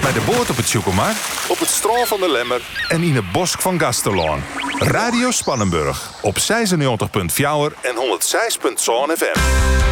Bij de boot op het Tjoekelmar, Op het strand van de Lemmer. en in het bosk van Gasterlaan. Radio Spannenburg op 96.4 en 106.7 FM.